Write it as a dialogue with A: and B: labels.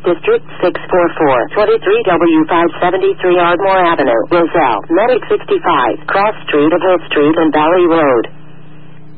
A: District 644, 23W573 Ardmore Avenue, Roselle, Medic 65, Cross Street of Hill Street and Valley Road.